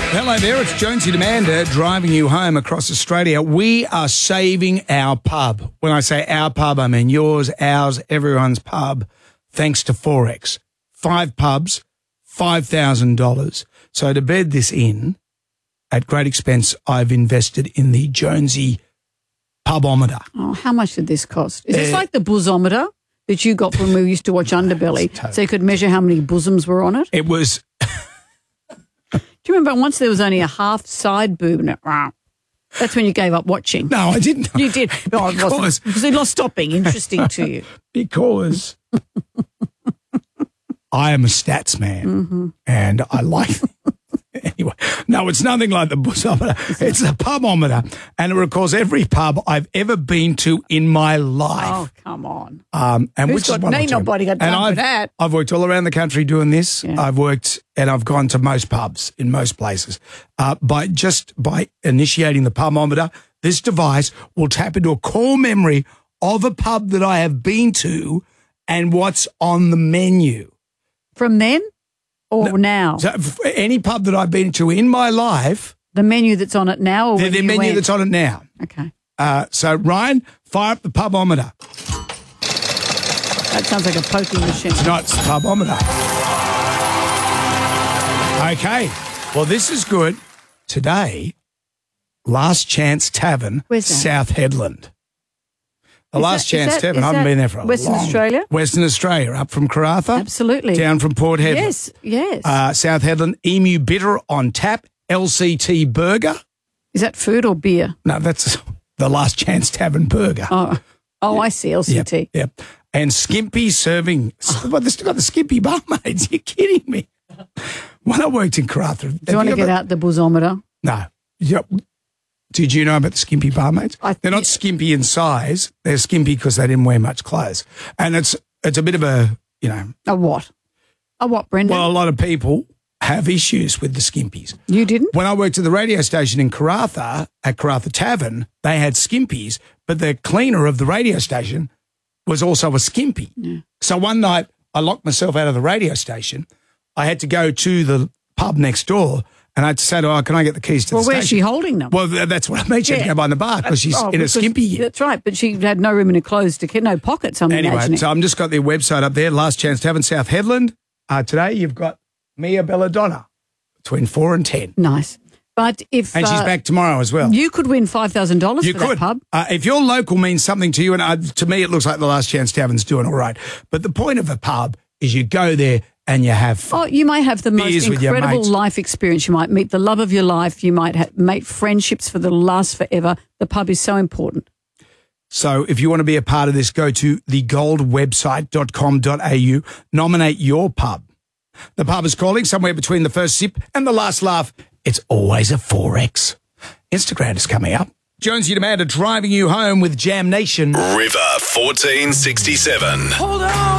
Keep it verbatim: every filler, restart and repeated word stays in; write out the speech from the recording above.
Hello there, it's Jonesy Demander driving you home across Australia. We are saving our pub. When I say our pub, I mean yours, ours, everyone's pub, thanks to Forex. Five pubs, five thousand dollars. So to bed this in, at great expense, I've invested in the Jonesy Pubometer. Oh, how much did this cost? Is this Uh, like the boozometer that you got when we used to watch Underbelly, Totally. so you could measure how many bosoms were on it? It was... Do you remember once there was only a half side boob in it? That's when you gave up watching. No, I didn't. You did. No, it Because- wasn't. Because it lost stopping. Interesting to you. Because I am a stats man, Mm-hmm. and I like... Anyway, no, it's nothing like the boozometer. It's the pubometer, and it records every pub I've ever been to in my life. Oh, come on. Um, and Who's which got- is what ain't I'm doing. nobody got And time for I've, that. I've worked all around the country doing this. Yeah. I've worked and I've gone to most pubs in most places. Uh, by just by initiating the pubometer, this device will tap into a core memory of a pub that I have been to and what's on the menu. From then or now? So f- any pub that I've been to in my life, The menu that's on it now or the, when the you menu went? that's on it now. Okay. Uh, so Ryan, fire up the pubometer. That sounds like a poking machine. No, it's the pubometer. Okay. Well, this is good. Today, Last Chance Tavern, Where's that? South Headland. The Is Last that- is Chance that- Tavern. is I haven't that been there for a Western long Australia? Western Australia, up from Karratha. Absolutely. Down from Port Hedland. Yes, yes. Uh, South Headland, Emu Bitter on tap, L C T Burger. Is that food or beer? No, that's the Last Chance Tavern Burger. Oh, oh, I see, L C T. Yep. yep. And Skimpy serving. Well, they've still got the Skimpy barmaids. You're kidding me. When I worked in Karratha. Do you want to get out the boozometer? No. Yep. Did you know about the skimpy barmaids? I- They're not skimpy in size. They're skimpy because they didn't wear much clothes. And it's it's a bit of a, you know, A what? A what, Brendan? well, a lot of people have issues with the skimpies. you didn't? When I worked at the radio station in Karratha, at Karratha Tavern, they had skimpies, but the cleaner of the radio station was also a skimpy. Yeah. So one night I locked myself out of the radio station. I had to go to the pub next door and I had to say to her, oh, can I get the keys to Well, the where's she station? holding them? Well, th- that's what I mean. She had to Yeah. go behind the bar because she's Oh, in a because- skimpy. That's right, but she had no room in her clothes to get no pockets, I'm Anyway, imagining. so I'm just got their website up there, Last Chance Tavern, South Headland. Uh, today you've got Mia Belladonna between four and ten. Nice. But if And she's uh, back tomorrow as well. you could win five thousand dollars You for could. that pub. Uh, if your local means something to you, and uh, to me it looks like the Last Chance Tavern's doing all right. But the point of a pub is you go there and you have fun. Oh, you might have the most Beers with your incredible mates. life experience. You might meet the love of your life. You might ha- make friendships for the last forever. The pub is so important. So if you want to be a part of this, go to the gold website dot com dot a u, nominate your pub. The pub is calling somewhere between the first sip and the last laugh. It's always a Forex. Instagram is coming up. Jonesy Demander driving you home with Jam Nation. River fourteen sixty-seven. Hold on.